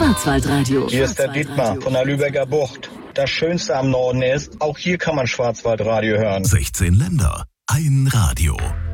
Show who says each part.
Speaker 1: Schwarzwaldradio.
Speaker 2: Hier ist der Dietmar von der Lübecker Bucht. Das Schönste am Norden ist, auch hier kann man Schwarzwaldradio hören.
Speaker 3: 16 Länder, ein Radio.